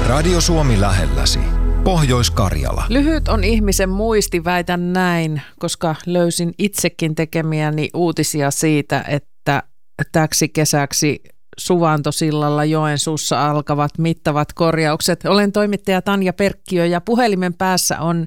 Radio Suomi lähelläsi. Pohjois-Karjala. Lyhyt on ihmisen muisti, väitän näin, koska löysin itsekin tekemiäni uutisia siitä, että täksi kesäksi Suvantosillalla Joensuussa alkavat mittavat korjaukset. Olen toimittaja Tanja Perkkiö ja puhelimen päässä on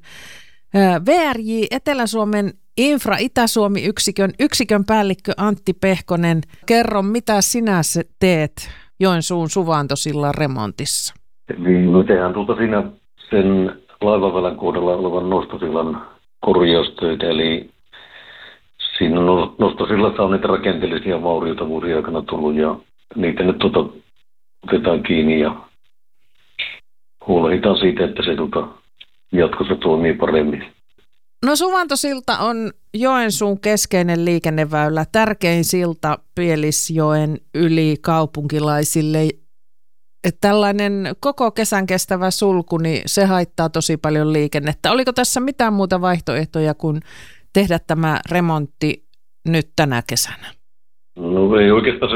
VRJ Etelä-Suomen Infra Itä-Suomi-yksikön päällikkö Antti Pehkonen. Kerro, mitä sinä teet Joensuun Suvantosillan remontissa? Eli me tehdään siinä sen laivaväylän kohdalla olevan nostosillan korjaustöitä, eli siinä nostosillassa on niitä rakenteellisia vaurioita vuosien aikana tullut ja niitä nyt otetaan kiinni ja huolehditaan siitä, että se jatkossa toimii paremmin. No Suvantosilta on Joensuun keskeinen liikenneväylä, tärkein silta Pielisjoen yli kaupunkilaisille. Tällainen koko kesän kestävä sulku, niin se haittaa tosi paljon liikennettä. Oliko tässä mitään muuta vaihtoehtoja kuin tehdä tämä remontti nyt tänä kesänä? No ei oikeastaan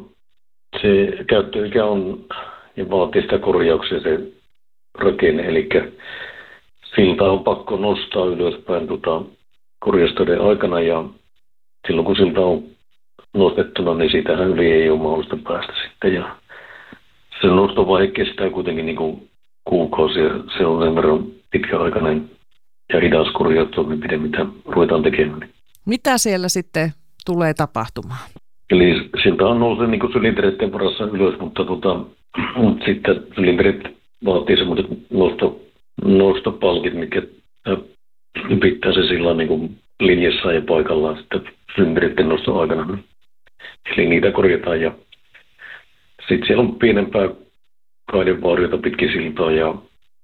se käyttöikä on ja vaatii sitä korjauksia se rakenne, eli silta on pakko nostaa ylöspäin korjaustöiden aikana ja silloin kun silta on nostettuna, niin siitähän yli ei ole mahdollista päästä sitten ja se nostovaihe kestää kuitenkin niin kuin kuukausia. Se on sen verran pitkäaikainen ja hidas korjaustoimenpide, mitä ruvetaan tekemään. Mitä siellä sitten tulee tapahtumaan? Eli siltä on nousee niin kuin sylintereiden varassa ylös, mutta sitten sylinterit vaatii semmoiset nostopalkit, mikä pitää se sillä niin kuin linjassa ja paikallaan sitten sylintereiden noston aikana. Eli niitä korjataan ja sitten siellä on pienempää kaidevaurioita pitkin siltaa ja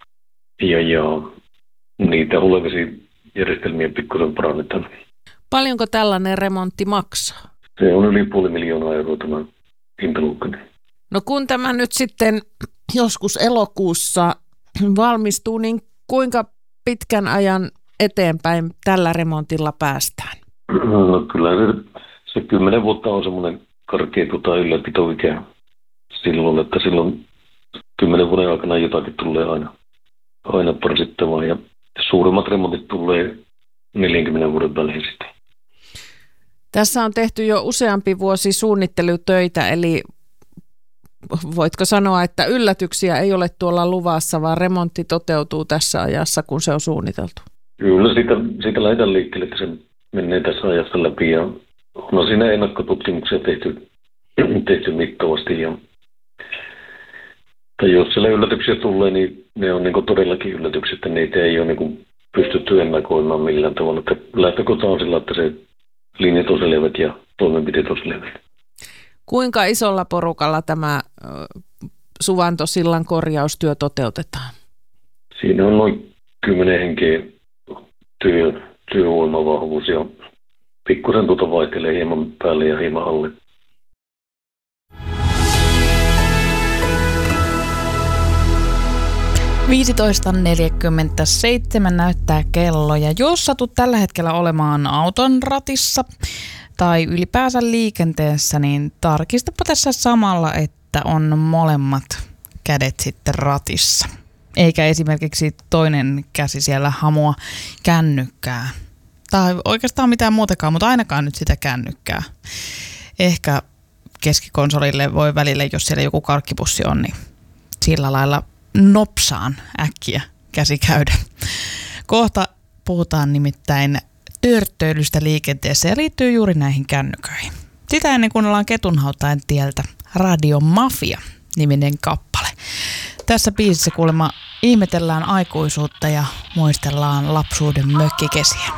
niitä hulevesijärjestelmiä pikkusen parannetaan. Paljonko tällainen remontti maksaa? Se on yli 500 000 euroa tämä hintaluokka. No kun tämä nyt sitten joskus elokuussa valmistuu, niin kuinka pitkän ajan eteenpäin tällä remontilla päästään? No kyllä se 10 vuotta on semmoinen karkea ylläpitoikä silloin, että silloin 10 vuoden aikana jotakin tulee aina parsittamaan ja suurimmat remontit tulee 40 vuoden välein sitten. Tässä on tehty jo useampi vuosi suunnittelutöitä, eli voitko sanoa, että yllätyksiä ei ole tuolla luvassa, vaan remontti toteutuu tässä ajassa, kun se on suunniteltu? Kyllä, siitä lähdetään liikkeelle, että se menee tässä ajassa läpi ja on siinä ennakkotutkimuksia tehty mittavasti. Tai jos siellä yllätyksiä tulee, niin ne on niin todellakin yllätyksiä, että niitä ei ole niin pystytty ennakoimaan millään tavalla. Että lähtökohta on sillä, että se linjat on selvät ja toimenpiteet on selvät. Kuinka isolla porukalla tämä Suvantosillan korjaustyö toteutetaan? Siinä on noin 10 henkeä työvoimavahvuus ja pikkusen vaihtelee hieman päälle ja hieman alle. – 15.47 näyttää kello ja jos satut tällä hetkellä olemaan auton ratissa tai ylipäänsä liikenteessä, niin tarkistapa tässä samalla, että on molemmat kädet sitten ratissa. Eikä esimerkiksi toinen käsi siellä hamua kännykkää. Tai oikeastaan mitään muutakaan, mutta ainakaan nyt sitä kännykkää. Ehkä keskikonsolille voi välillä, jos siellä joku karkkipussi on, niin sillä lailla nopsaan äkkiä käsi käydä. Kohta puhutaan nimittäin törttöilystä liikenteessä ja liittyy juuri näihin kännyköihin. Sitä ennen kuunnellaan Ketunhautain tieltä Radio Mafia-niminen kappale. Tässä biisissä kuulemma ihmetellään aikuisuutta ja muistellaan lapsuuden mökkikesiä.